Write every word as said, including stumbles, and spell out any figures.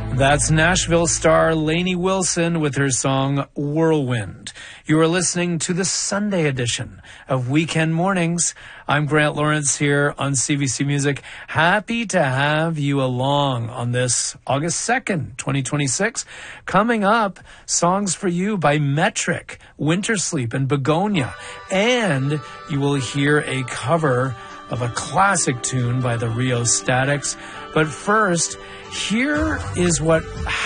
That's Nashville star Lainey Wilson with her song Whirlwind. You are listening to the Sunday edition of Weekend Mornings. I'm Grant Lawrence here on C B C Music. Happy to have you along on this August second, twenty twenty-six. Coming up, songs for you by Metric, Winter Sleep, and Begonia. And you will hear a cover of a classic tune by the Rio Statics. But first, here is what